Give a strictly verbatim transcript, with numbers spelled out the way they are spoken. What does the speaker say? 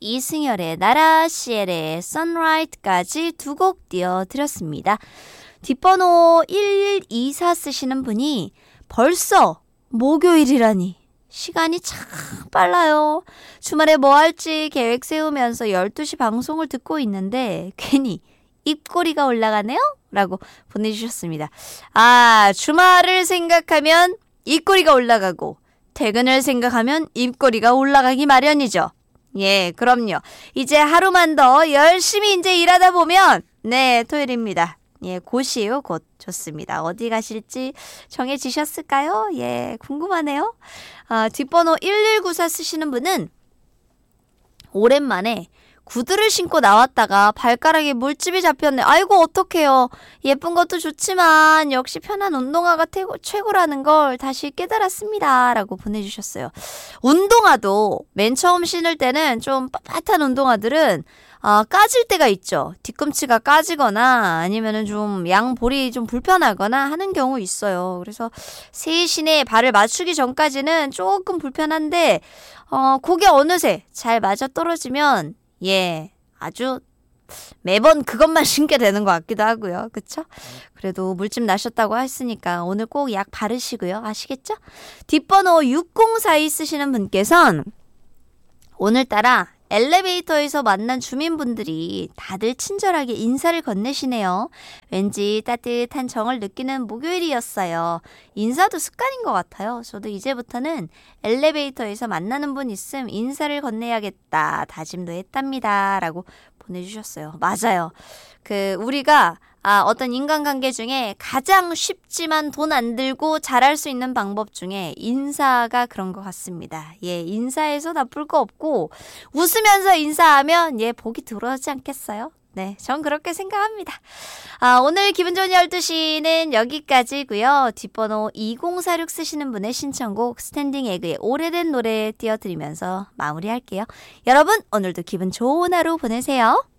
이승열의 나라, 시엘의 Sunlight까지 두 곡 띄워드렸습니다. 뒷번호 일일이사 쓰시는 분이 벌써 목요일이라니 시간이 참 빨라요. 주말에 뭐 할지 계획 세우면서 열두 시 방송을 듣고 있는데 괜히 입꼬리가 올라가네요? 라고 보내주셨습니다. 아, 주말을 생각하면 입꼬리가 올라가고 퇴근을 생각하면 입꼬리가 올라가기 마련이죠. 예, 그럼요. 이제 하루만 더 열심히 이제 일하다 보면 네, 토요일입니다. 예, 곧이에요, 곧. 좋습니다. 어디 가실지 정해지셨을까요? 예, 궁금하네요. 아, 뒷번호 일일구사 쓰시는 분은 오랜만에 구두를 신고 나왔다가 발가락에 물집이 잡혔네. 아이고 어떡해요. 예쁜 것도 좋지만 역시 편한 운동화가 태고, 최고라는 걸 다시 깨달았습니다. 라고 보내주셨어요. 운동화도 맨 처음 신을 때는 좀 빳빳한 운동화들은 아, 까질 때가 있죠. 뒤꿈치가 까지거나 아니면은 좀 양볼이 좀 불편하거나 하는 경우 있어요. 그래서 새 신에 발을 맞추기 전까지는 조금 불편한데 어, 그게 어느새 잘 맞아떨어지면 예, 아주 매번 그것만 신게 되는 것 같기도 하고요. 그쵸? 그래도 물집 나셨다고 했으니까 오늘 꼭 약 바르시고요. 아시겠죠? 뒷번호 육공사이 쓰시는 분께서는 오늘따라 엘리베이터에서 만난 주민분들이 다들 친절하게 인사를 건네시네요. 왠지 따뜻한 정을 느끼는 목요일이었어요. 인사도 습관인 것 같아요. 저도 이제부터는 엘리베이터에서 만나는 분 있음 인사를 건네야겠다 다짐도 했답니다. 라고 보내주셨어요. 맞아요. 그 우리가 아, 어떤 인간관계 중에 가장 쉽지만 돈 안 들고 잘할 수 있는 방법 중에 인사가 그런 것 같습니다. 예, 인사해서 나쁠 거 없고 웃으면서 인사하면 예, 복이 들어오지 않겠어요? 네, 전 그렇게 생각합니다. 아, 오늘 기분 좋은 열두 시는 여기까지고요. 뒷번호 이공사육 쓰시는 분의 신청곡 스탠딩 에그의 오래된 노래 띄워드리면서 마무리할게요. 여러분, 오늘도 기분 좋은 하루 보내세요.